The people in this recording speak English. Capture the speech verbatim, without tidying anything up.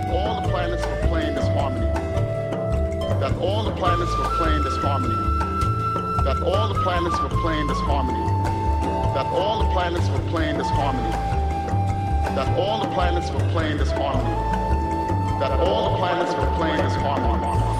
all the planets were playing this harmony. That all the planets were playing this harmony. That all the planets were playing this harmony. That all the planets were playing this harmony. That all the planets were playing this harmony. That all the planets were playing this harmony.